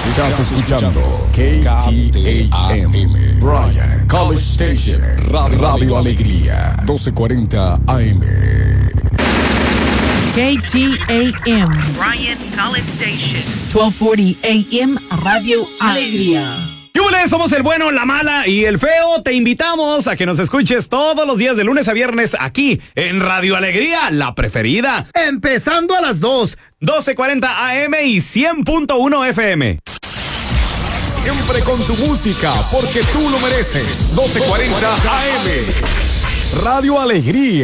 Estás escuchando KTAM, Bryan College Station, Radio Alegría, 1240 AM. KTAM, Bryan College Station, 1240 AM, Radio Alegría. ¿Qué huele? Somos el bueno, la mala y el feo. Te invitamos a que nos escuches todos los días de lunes a viernes aquí en Radio Alegría, la preferida. Empezando a las 2. 1240 AM y 100.1 FM. Siempre con tu música, porque tú lo mereces. 1240 AM. Radio Alegría.